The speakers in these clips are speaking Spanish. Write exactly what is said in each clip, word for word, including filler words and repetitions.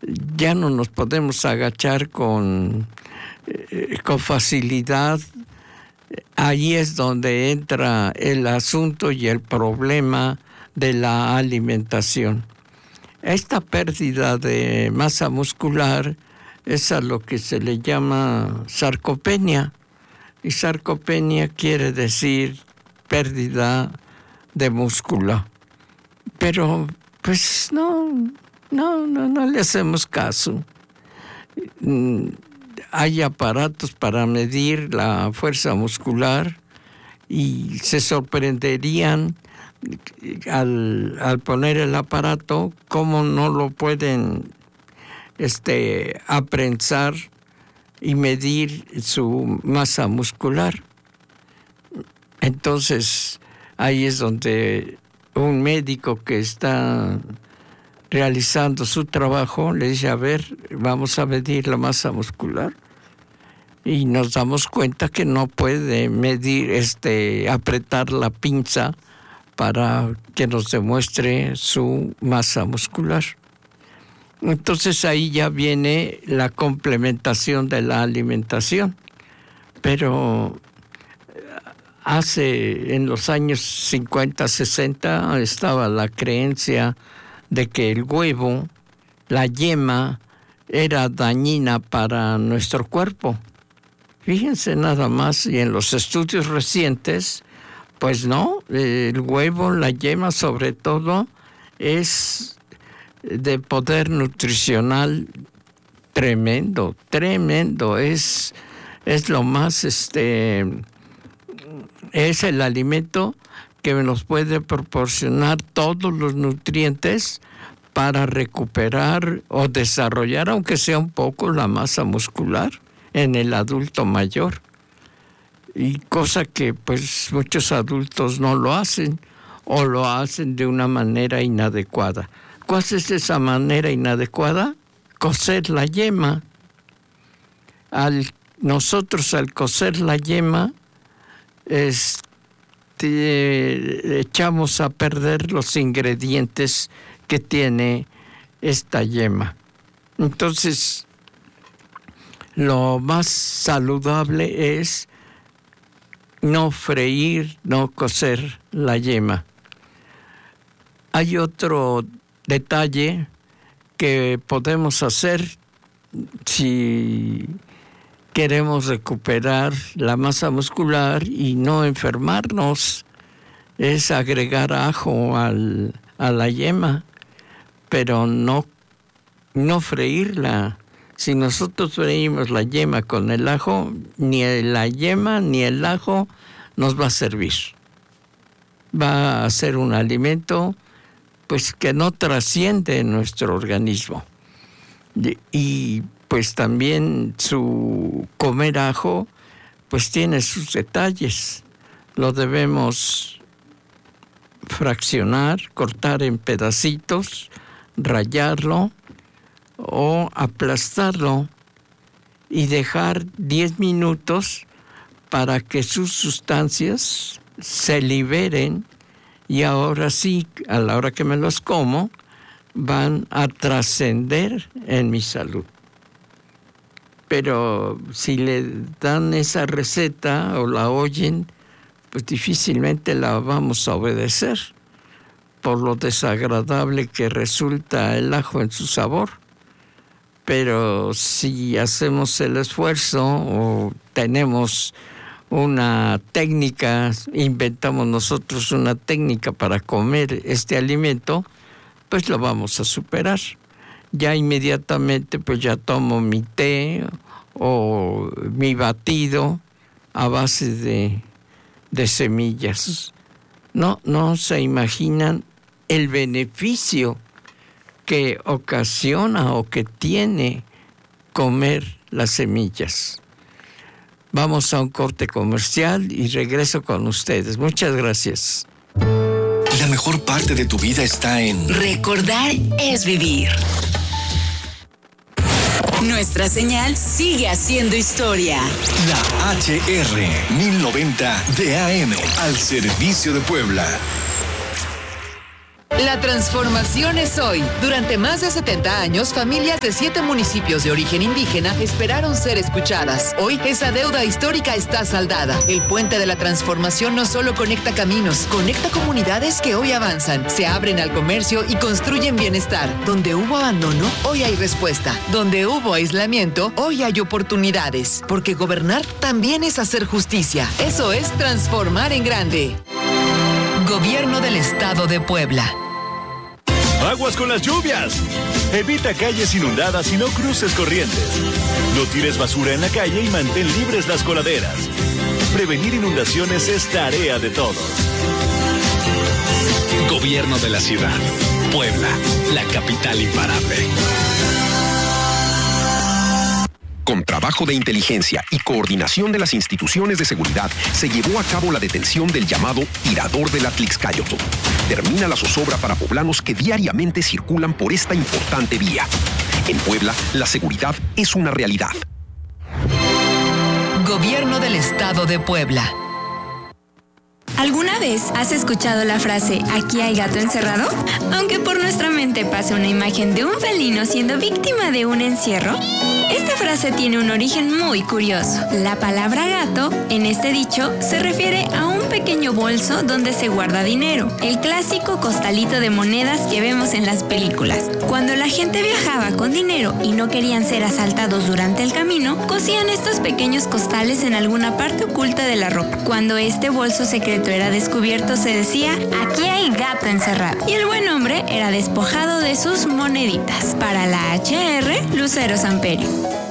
ya no nos podemos agachar con, eh, con facilidad. Ahí es donde entra el asunto y el problema de la alimentación. Esta pérdida de masa muscular es a lo que se le llama sarcopenia. Y sarcopenia quiere decir pérdida de músculo. Pero, pues, no, no, no, no le hacemos caso. Hay aparatos para medir la fuerza muscular y se sorprenderían al, al poner el aparato cómo no lo pueden este, aprensar y medir su masa muscular. Entonces, ahí es donde un médico que está realizando su trabajo le dice, a ver, vamos a medir la masa muscular. Y nos damos cuenta que no puede medir, este, apretar la pinza para que nos demuestre su masa muscular. Entonces ahí ya viene la complementación de la alimentación. Pero hace, en los años cincuenta, sesenta, estaba la creencia de que el huevo, la yema, era dañina para nuestro cuerpo. Fíjense nada más, y en los estudios recientes, pues no, el huevo, la yema sobre todo, es de poder nutricional tremendo, tremendo, es, es lo más, este, es el alimento que nos puede proporcionar todos los nutrientes para recuperar o desarrollar, aunque sea un poco, la masa muscular en el adulto mayor. Y cosa que pues muchos adultos no lo hacen o lo hacen de una manera inadecuada. ¿Cuál es esa manera inadecuada? Cocer la yema. Al, nosotros al cocer la yema este, echamos a perder los ingredientes que tiene esta yema. Entonces, lo más saludable es no freír, no cocer la yema. Hay otro detalle que podemos hacer si queremos recuperar la masa muscular y no enfermarnos, es agregar ajo al, a la yema, pero no, no freírla. Si nosotros freímos la yema con el ajo, ni la yema ni el ajo nos va a servir. Va a ser un alimento pues que no trasciende en nuestro organismo. Y, y pues también su comer ajo pues tiene sus detalles. Lo debemos fraccionar, cortar en pedacitos, rallarlo o aplastarlo y dejar diez minutos para que sus sustancias se liberen, y ahora sí, a la hora que me los como, van a trascender en mi salud. Pero si le dan esa receta o la oyen, pues difícilmente la vamos a obedecer por lo desagradable que resulta el ajo en su sabor. Pero si hacemos el esfuerzo o tenemos una técnica, inventamos nosotros una técnica para comer este alimento, pues lo vamos a superar. Ya inmediatamente pues ya tomo mi té o mi batido a base de, de semillas. No, no se imaginan el beneficio que ocasiona o que tiene comer las semillas. Vamos a un corte comercial y regreso con ustedes. Muchas gracias. La mejor parte de tu vida está en... Recordar es vivir. Nuestra señal sigue haciendo historia. La H R mil noventa de A M al servicio de Puebla. La transformación es hoy. Durante más de setenta años, familias de siete municipios de origen indígena esperaron ser escuchadas. Hoy, esa deuda histórica está saldada. El puente de la transformación no solo conecta caminos, conecta comunidades que hoy avanzan, se abren al comercio y construyen bienestar. Donde hubo abandono, hoy hay respuesta. Donde hubo aislamiento, hoy hay oportunidades. Porque gobernar también es hacer justicia. Eso es transformar en grande. Gobierno del Estado de Puebla. ¡Aguas con las lluvias! Evita calles inundadas y no cruces corrientes. No tires basura en la calle y mantén libres las coladeras. Prevenir inundaciones es tarea de todos. Gobierno de la ciudad. Puebla, la capital imparable. Con trabajo de inteligencia y coordinación de las instituciones de seguridad, se llevó a cabo la detención del llamado tirador de la Tlixcáyotl. Termina la zozobra para poblanos que diariamente circulan por esta importante vía. En Puebla, la seguridad es una realidad. Gobierno del Estado de Puebla. ¿Alguna vez has escuchado la frase "aquí hay gato encerrado"? Aunque por nuestra mente pase una imagen de un felino siendo víctima de un encierro, esta frase tiene un origen muy curioso. La palabra gato, en este dicho, se refiere a un pequeño bolso donde se guarda dinero, el clásico costalito de monedas que vemos en las películas. Cuando la gente viajaba con dinero y no querían ser asaltados durante el camino, cosían estos pequeños costales en alguna parte oculta de la ropa. Cuando este bolso secreto era descubierto, se decía: "aquí hay gato encerrado", y el buen hombre era despojado de sus moneditas. Para la H R, Lucero Samperio.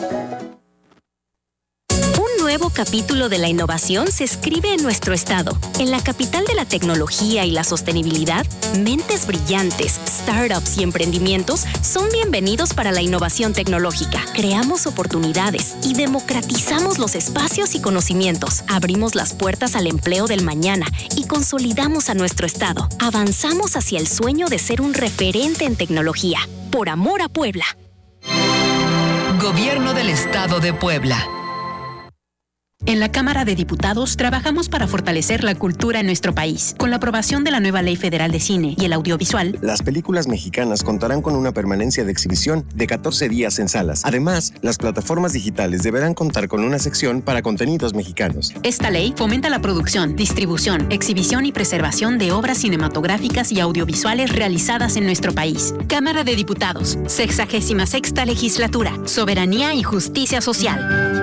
Un nuevo capítulo de la innovación se escribe en nuestro estado. En la capital de la tecnología y la sostenibilidad, mentes brillantes, startups y emprendimientos son bienvenidos para la innovación tecnológica. Creamos oportunidades y democratizamos los espacios y conocimientos. Abrimos las puertas al empleo del mañana y consolidamos a nuestro estado. Avanzamos hacia el sueño de ser un referente en tecnología. Por amor a Puebla. Gobierno del Estado de Puebla. En la Cámara de Diputados trabajamos para fortalecer la cultura en nuestro país. Con la aprobación de la nueva Ley Federal de Cine y el Audiovisual, las películas mexicanas contarán con una permanencia de exhibición de catorce días en salas. Además, las plataformas digitales deberán contar con una sección para contenidos mexicanos. Esta ley fomenta la producción, distribución, exhibición y preservación de obras cinematográficas y audiovisuales realizadas en nuestro país. Cámara de Diputados, sexagésima sexta legislatura, soberanía y justicia social.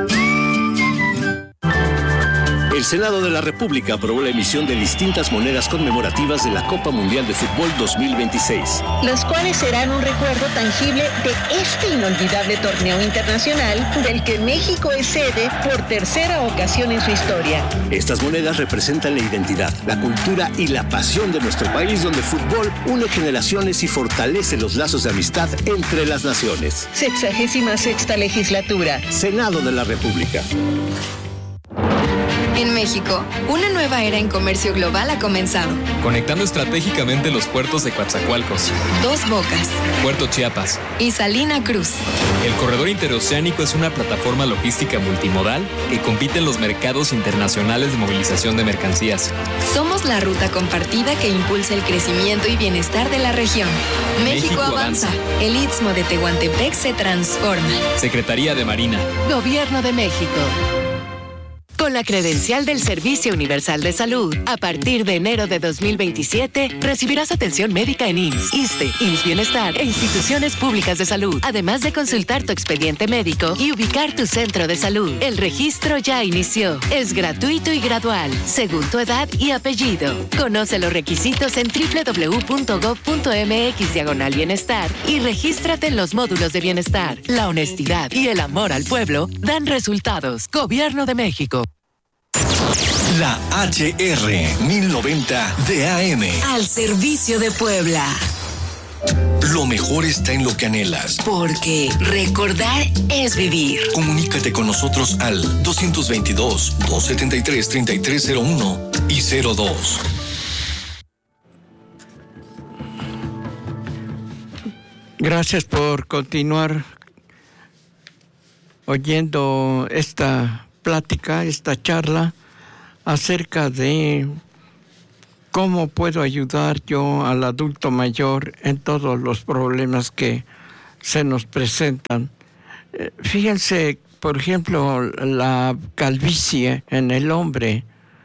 El Senado de la República aprobó la emisión de distintas monedas conmemorativas de la Copa Mundial de Fútbol dos mil veintiséis. Las cuales serán un recuerdo tangible de este inolvidable torneo internacional del que México es sede por tercera ocasión en su historia. Estas monedas representan la identidad, la cultura y la pasión de nuestro país, donde el fútbol une generaciones y fortalece los lazos de amistad entre las naciones. Sexagésima sexta legislatura. Senado de la República. En México, una nueva era en comercio global ha comenzado. Conectando estratégicamente los puertos de Coatzacoalcos, Dos Bocas, Puerto Chiapas y Salina Cruz. El corredor interoceánico es una plataforma logística multimodal que compite en los mercados internacionales de movilización de mercancías. Somos la ruta compartida que impulsa el crecimiento y bienestar de la región. México, México avanza. avanza. El Istmo de Tehuantepec se transforma. Secretaría de Marina. Gobierno de México. Con la credencial del Servicio Universal de Salud, a partir de enero de dos mil veintisiete, recibirás atención médica en I M S S, ISSSTE, I M S S Bienestar e instituciones públicas de salud, además de consultar tu expediente médico y ubicar tu centro de salud. El registro ya inició. Es gratuito y gradual, según tu edad y apellido. Conoce los requisitos en doble u doble u doble u punto gob punto eme equis diagonal bienestar y regístrate en los módulos de bienestar. La honestidad y el amor al pueblo dan resultados. Gobierno de México. La H R mil noventa D A M. Al servicio de Puebla. Lo mejor está en lo que anhelas. Porque recordar es vivir. Comunícate con nosotros al dos veintidós, doscientos setenta y tres, treinta y tres cero uno y cero dos. Gracias por continuar oyendo esta plática, esta charla acerca de ¿cómo puedo ayudar yo al adulto mayor en todos los problemas que se nos presentan? Eh, fíjense, por ejemplo, la calvicie en el hombre.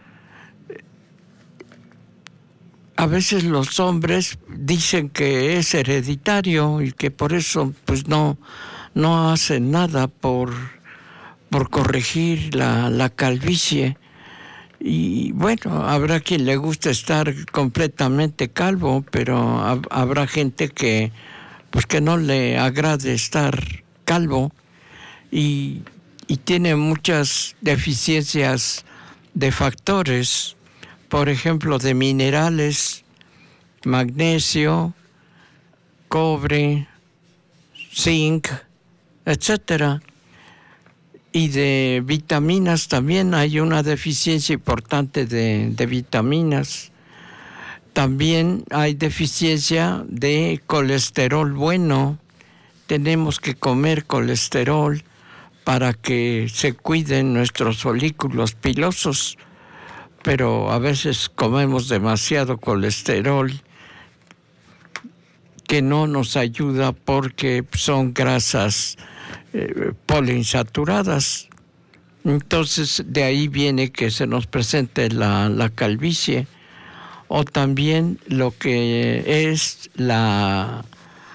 A veces los hombres dicen que es hereditario y que por eso pues no, no hacen nada por, por corregir la, la calvicie. Y bueno, habrá quien le guste estar completamente calvo, pero ha, habrá gente que pues que no le agrade estar calvo y, y tiene muchas deficiencias de factores, por ejemplo, de minerales, magnesio, cobre, zinc, etcétera. Y de vitaminas también hay una deficiencia importante de, de vitaminas. También hay deficiencia de colesterol bueno. Tenemos que comer colesterol para que se cuiden nuestros folículos pilosos, pero a veces comemos demasiado colesterol que no nos ayuda porque son grasas eh, poliinsaturadas. Entonces de ahí viene que se nos presente la, la calvicie, o también lo que es la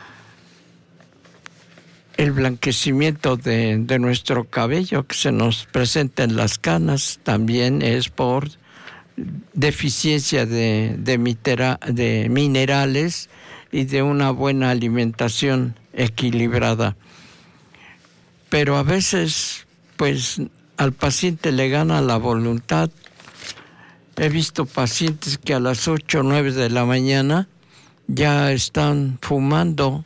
el blanquecimiento de, de nuestro cabello, que se nos presenta en las canas, también es por deficiencia de, de, mitera, de minerales y de una buena alimentación equilibrada. Pero a veces, pues, al paciente le gana la voluntad. He visto pacientes que a las ocho o nueve de la mañana ya están fumando,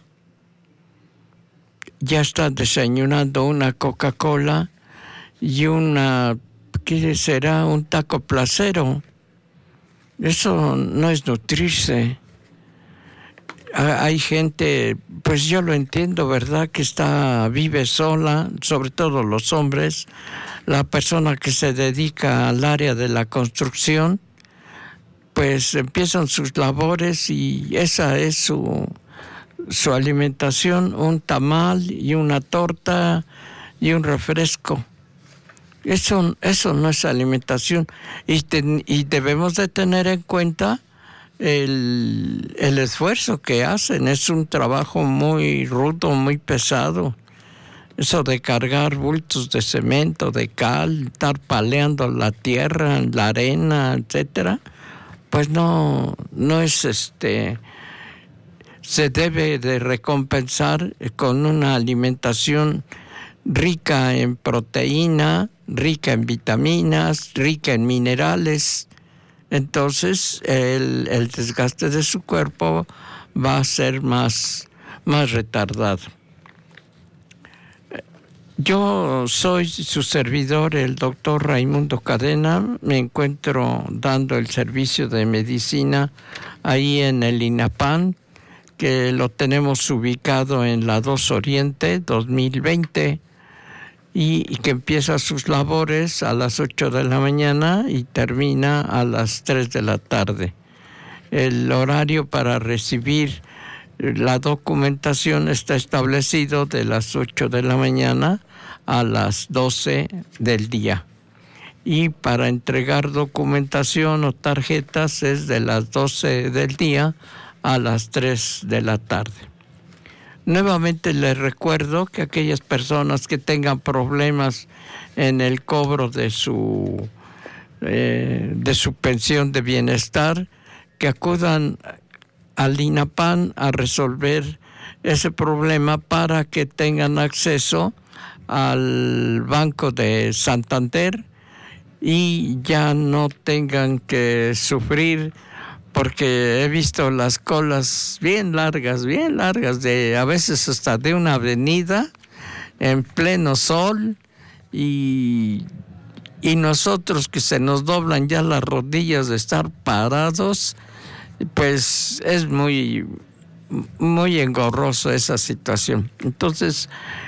ya están desayunando una Coca-Cola y una, ¿qué será? Un taco placero. Eso no es nutrirse. Hay gente, pues yo lo entiendo, ¿verdad?, que está, vive sola, sobre todo los hombres. La persona que se dedica al área de la construcción, pues empiezan sus labores y esa es su, su alimentación, un tamal y una torta y un refresco. Eso, eso no es alimentación, y, ten, y debemos de tener en cuenta el, el esfuerzo que hacen. Es un trabajo muy rudo, muy pesado. Eso de cargar bultos de cemento, de cal, estar paleando la tierra, la arena, etcétera, pues no, no es este. Se debe de recompensar con una alimentación rica en proteína, rica en vitaminas, rica en minerales. Entonces el, el desgaste de su cuerpo va a ser más, más retardado. Yo soy su servidor, el doctor Raimundo Cadena. Me encuentro dando el servicio de medicina ahí en el INAPAN, que lo tenemos ubicado en la dos Oriente dos mil veinte, y, y que empieza sus labores a las ocho de la mañana y termina a las tres de la tarde. El horario para recibir la documentación está establecido de las ocho de la mañana a las doce del día. Y para entregar documentación o tarjetas es de las doce del día a las tres de la tarde. Nuevamente les recuerdo que aquellas personas que tengan problemas en el cobro de su eh, de su pensión de bienestar, que acudan al INAPAN a resolver ese problema para que tengan acceso al Banco de Santander y ya no tengan que sufrir, porque he visto las colas bien largas, bien largas, de a veces hasta de una avenida en pleno sol, y, y nosotros que se nos doblan ya las rodillas de estar parados, pues es muy, muy engorroso esa situación. Entonces,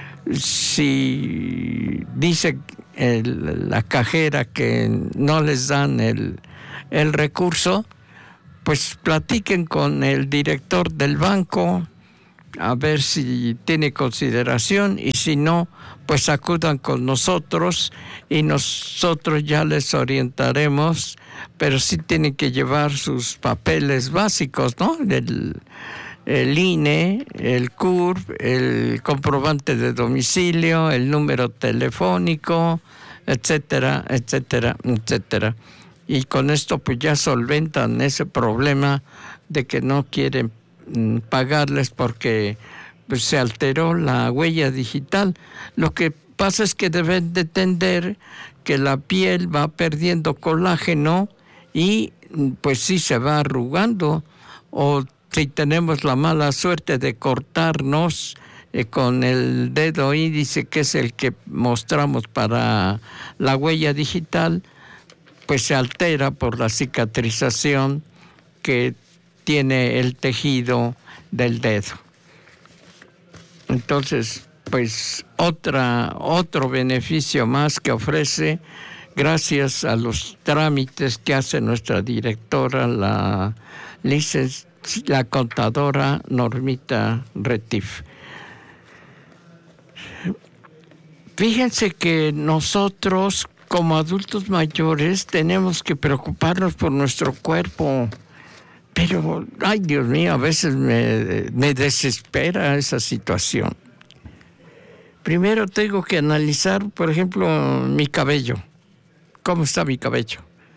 si dice el, la cajera que no les dan el, el recurso, pues platiquen con el director del banco a ver si tiene consideración, y si no, pues acudan con nosotros y nosotros ya les orientaremos, pero sí tienen que llevar sus papeles básicos, ¿no? El, el I N E, el C U R P, el comprobante de domicilio, el número telefónico, etcétera, etcétera, etcétera. Y con esto pues ya solventan ese problema de que no quieren pagarles porque pues, se alteró la huella digital. Lo que pasa es que deben de entender que la piel va perdiendo colágeno y pues sí se va arrugando, o si tenemos la mala suerte de cortarnos eh, con el dedo índice, que es el que mostramos para la huella digital, pues se altera por la cicatrización que tiene el tejido del dedo. Entonces, pues otra, otro beneficio más que ofrece, gracias a los trámites que hace nuestra directora, la, licen- la contadora Normita Retif. Fíjense que nosotros, como adultos mayores, tenemos que preocuparnos por nuestro cuerpo. Pero, ay Dios mío, a veces me, me desespera esa situación. Primero tengo que analizar, por ejemplo, mi cabello. ¿Cómo está mi cabello?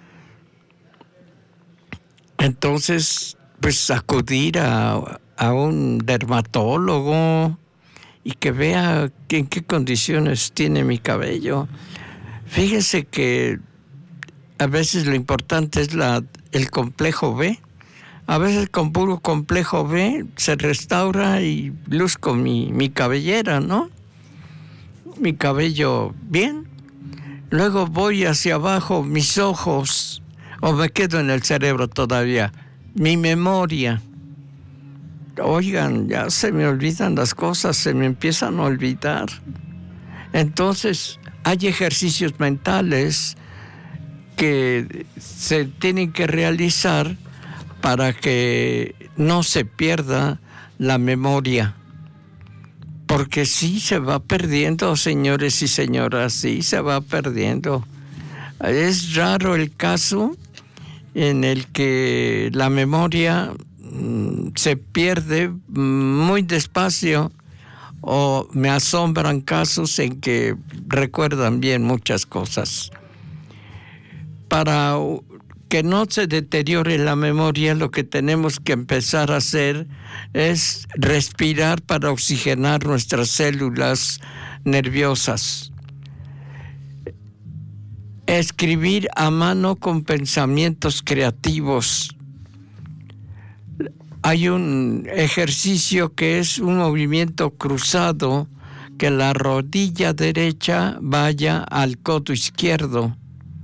Entonces, pues acudir a, a un dermatólogo y que vea en qué condiciones tiene mi cabello. Fíjese que a veces lo importante es la, el complejo B. A veces con puro complejo B se restaura y luzco mi, mi cabellera, ¿no? Mi cabello bien. Luego voy hacia abajo, mis ojos, o me quedo en el cerebro todavía, mi memoria. Oigan, ya se me olvidan las cosas, se me empiezan a olvidar. Entonces, hay ejercicios mentales que se tienen que realizar para que no se pierda la memoria. Porque sí se va perdiendo, señores y señoras, sí se va perdiendo. Es raro el caso en el que la memoria mmm, se pierde muy despacio, o me asombran casos en que recuerdan bien muchas cosas. Para que no se deteriore la memoria, lo que tenemos que empezar a hacer es respirar para oxigenar nuestras células nerviosas. Escribir a mano con pensamientos creativos. Hay un ejercicio que es un movimiento cruzado, que la rodilla derecha vaya al codo izquierdo.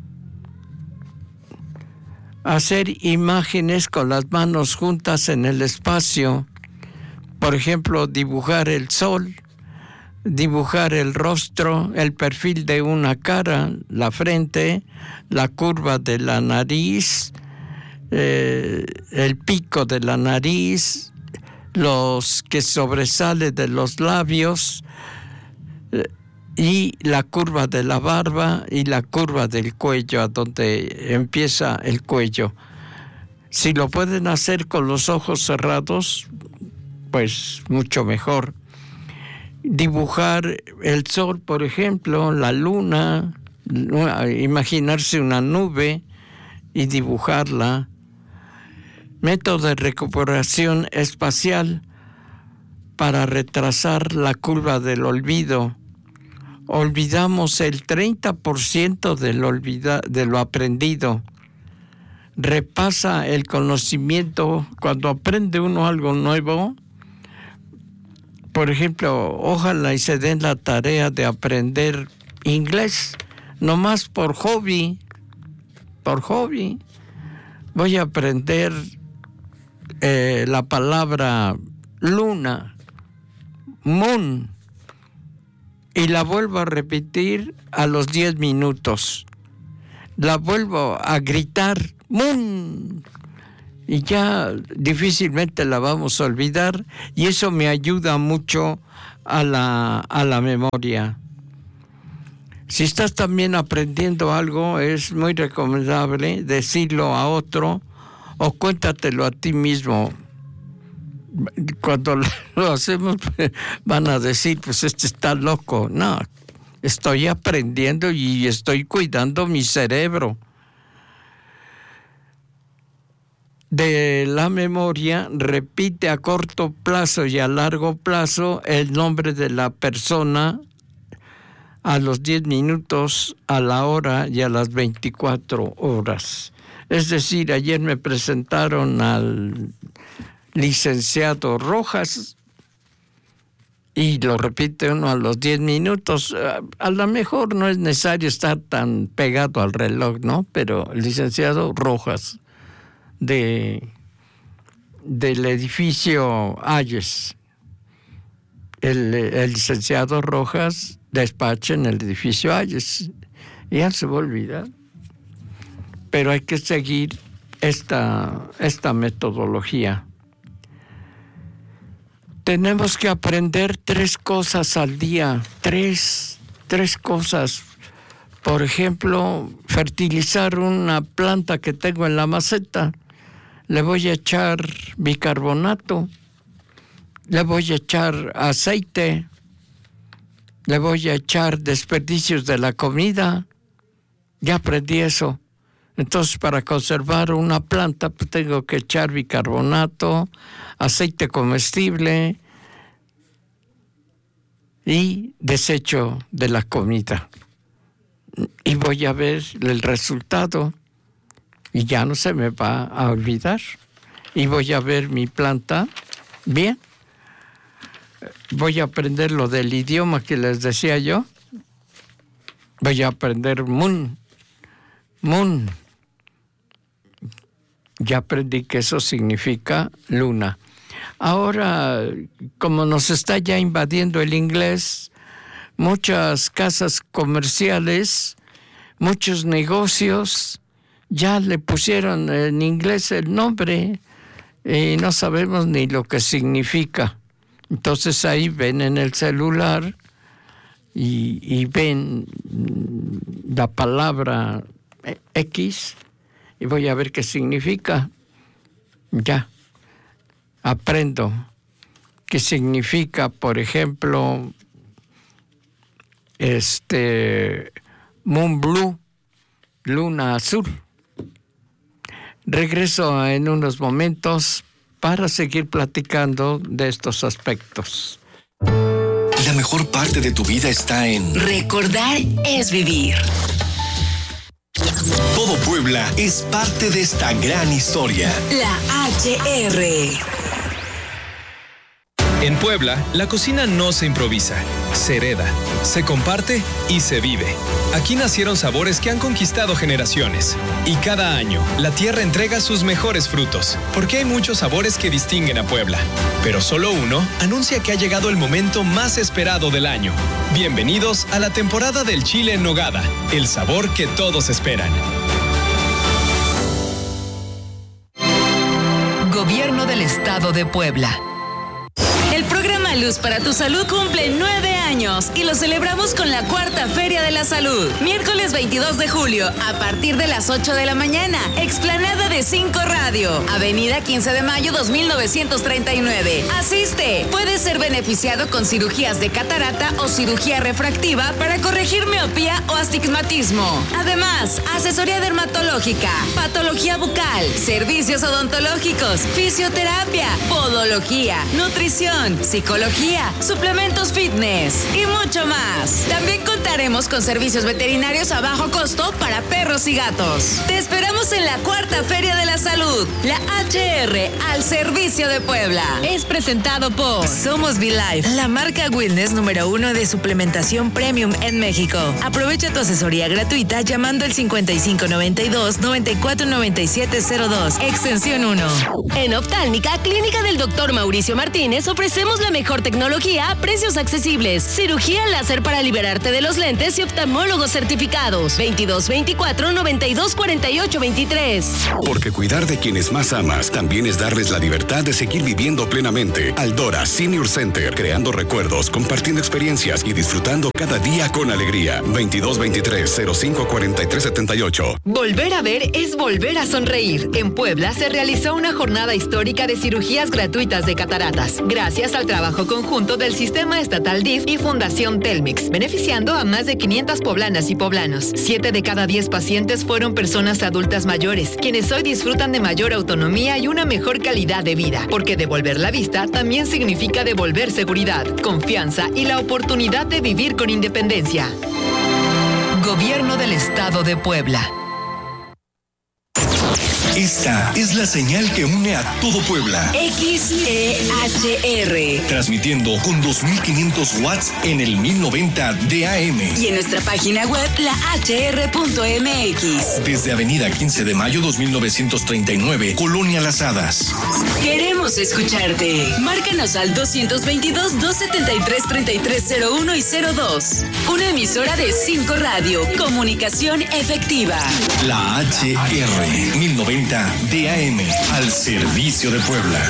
Hacer imágenes con las manos juntas en el espacio. Por ejemplo, dibujar el sol, dibujar el rostro, el perfil de una cara, la frente, la curva de la nariz, eh, el pico de la nariz, los que sobresale de los labios, eh, y la curva de la barba y la curva del cuello, a donde empieza el cuello. Si lo pueden hacer con los ojos cerrados, pues mucho mejor. Dibujar el sol, por ejemplo, la luna, imaginarse una nube y dibujarla. Método de recuperación espacial para retrasar la curva del olvido. Olvidamos el treinta por ciento del olvida, de lo aprendido. Repasa el conocimiento. Cuando aprende uno algo nuevo, por ejemplo, ojalá y se den la tarea de aprender inglés, nomás por hobby, por hobby. Voy a aprender eh, la palabra luna, moon, y la vuelvo a repetir a los diez minutos. La vuelvo a gritar, moon, y ya difícilmente la vamos a olvidar, y eso me ayuda mucho a la, a la memoria. Si estás también aprendiendo algo, es muy recomendable decirlo a otro o cuéntatelo a ti mismo. Cuando lo hacemos van a decir, pues este está loco. No, estoy aprendiendo y estoy cuidando mi cerebro. De la memoria, repite a corto plazo y a largo plazo el nombre de la persona a los diez minutos, a la hora y a las veinticuatro horas. Es decir, ayer me presentaron al licenciado Rojas y lo repite uno a los diez minutos. A lo mejor no es necesario estar tan pegado al reloj, ¿no? Pero el licenciado Rojas de del edificio Ayes, el, el licenciado Rojas despacha en el edificio Ayes, ya se va a olvidar. Pero hay que seguir esta, esta metodología. Tenemos que aprender tres cosas al día, tres, tres cosas. Por ejemplo, fertilizar una planta que tengo en la maceta. Le voy a echar bicarbonato, le voy a echar aceite, le voy a echar desperdicios de la comida. Ya aprendí eso. Entonces, para conservar una planta, pues tengo que echar bicarbonato, aceite comestible y desecho de la comida. Y voy a ver el resultado y ya no se me va a olvidar. Y voy a ver mi planta bien. Voy a aprender lo del idioma que les decía yo. Voy a aprender mun, mun. Ya aprendí que eso significa luna. Ahora, como nos está ya invadiendo el inglés, muchas casas comerciales, muchos negocios, ya le pusieron en inglés el nombre y no sabemos ni lo que significa. Entonces ahí ven en el celular y, y ven la palabra X y voy a ver qué significa. Ya, aprendo qué significa, por ejemplo, este Moon Blue, luna azul. Regreso en unos momentos para seguir platicando de estos aspectos. La mejor parte de tu vida está en... Recordar es vivir. Todo Puebla es parte de esta gran historia. La H R. En Puebla, la cocina no se improvisa, se hereda, se comparte y se vive. Aquí nacieron sabores que han conquistado generaciones. Y cada año, la tierra entrega sus mejores frutos, porque hay muchos sabores que distinguen a Puebla. Pero solo uno anuncia que ha llegado el momento más esperado del año. Bienvenidos a la temporada del chile en nogada, el sabor que todos esperan. Gobierno del Estado de Puebla. El programa Luz para tu Salud cumple nueve años y lo celebramos con la cuarta Feria de la Salud. Miércoles veintidós de julio, a partir de las ocho de la mañana, explanada de cinco Radio, Avenida quince de mayo dos mil novecientos treinta y nueve. Asiste. Puedes ser beneficiado con cirugías de catarata o cirugía refractiva para corregir miopía o astigmatismo. Además, asesoría dermatológica, patología bucal, servicios odontológicos, fisioterapia, podología, nutrición, psicología, suplementos fitness y mucho más. También contaremos con servicios veterinarios a bajo costo para perros y gatos. Te esperamos en la cuarta Feria de la Salud, la H R, al servicio de Puebla. Es presentado por Somos V-Life, la marca wellness número uno de suplementación premium en México. Aprovecha tu asesoría gratuita llamando al cincuenta y cinco noventa y dos noventa y cuatro noventa y siete cero dos, extensión uno. En Oftálmica, Clínica del doctor Mauricio Martínez, ofrecemos la mejor tecnología a precios accesibles. Cirugía láser para liberarte de los lentes y oftalmólogos certificados. veintidós veinticuatro, noventa y dos, cuarenta y ocho, veintitrés. Porque cuidar de quienes más amas también es darles la libertad de seguir viviendo plenamente. Aldora Senior Center, creando recuerdos, compartiendo experiencias y disfrutando cada día con alegría. veintidós veintitrés, cero cinco, cuarenta y tres, setenta y ocho. Volver a ver es volver a sonreír. En Puebla se realizó una jornada histórica de cirugías gratuitas de cataratas, gracias al trabajo conjunto del Sistema Estatal D I F y Fundación Telmex, beneficiando a más de quinientas poblanas y poblanos. Siete de cada diez pacientes fueron personas adultas mayores, quienes hoy disfrutan de mayor autonomía y una mejor calidad de vida, porque devolver la vista también significa devolver seguridad, confianza y la oportunidad de vivir con independencia. Gobierno del Estado de Puebla. Esta es la señal que une a todo Puebla. X E H R. Transmitiendo con dos mil quinientos watts en el mil noventa D A M. Y en nuestra página web, la H R punto M X. Desde Avenida quince de mayo dos mil novecientos treinta y nueve, Colonia Las Hadas. Queremos escucharte. Márcanos al doscientos veintidós, doscientos setenta y tres, treinta y tres cero uno y cero dos. Una emisora de cinco Radio. Comunicación efectiva. La H R mil noventa D A M, al servicio de Puebla.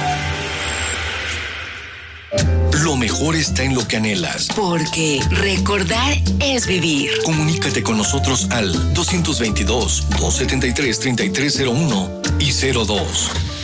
Lo mejor está en lo que anhelas. Porque recordar es vivir. Comunícate con nosotros al doscientos veintidós, doscientos setenta y tres, treinta y tres cero uno y cero dos.